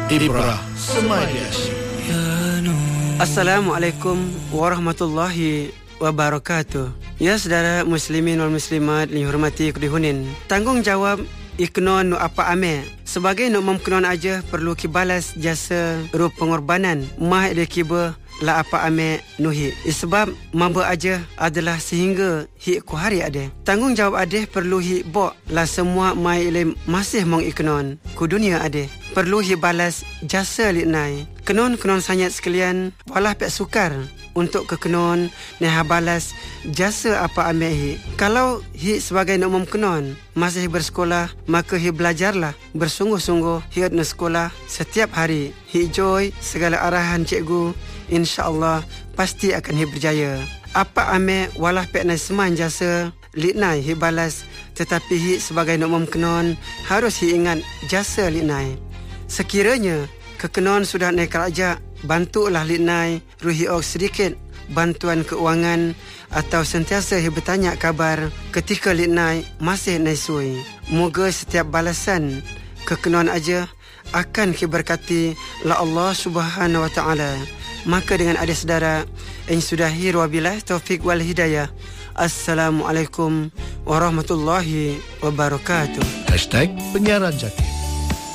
Ibrah Semaya. Assalamualaikum warahmatullahi wabarakatuh. Ya saudara muslimin wal muslimat yang dihormati kudihunin. Tanggungjawab iknon nu apa ame sebagai nu memkenon aja perlu kibalas jasa rup pengorbanan mah de kiba la apa ame nuhi sebab mamba aja adalah sehingga hi ku hari ade tanggungjawab ade perlu hi bo la semua mai ile masih mong iknon ku dunia ade perlu hi balas jasa liknai kenon sanyat sekalian walah pek sukar untuk kekenon neha balas jasa apa ame hi. Kalau hi sebagai nak memkenon masih bersekolah, maka hi belajarlah bersungguh-sungguh hi na sekolah setiap hari. Hi joy segala arahan cikgu, insya-Allah pasti akan hi berjaya. Apa ame walah pek na seman jasa liknai hi balas, tetapi hi sebagai nak memkenon harus hi ingat jasa liknai. Sekiranya kekenon sudah naik kerajak, bantulah liknai ruhi ok sedikit bantuan keuangan atau sentiasa bertanya kabar ketika liknai masih naisui. Moga setiap balasan kekenon aja akan diberkati la Allah Subhanahu wa taala. Maka dengan adik saudara yang sudahi wabillahi taufik wal hidayah. Assalamualaikum warahmatullahi wabarakatuh. #Penyiaran Jati.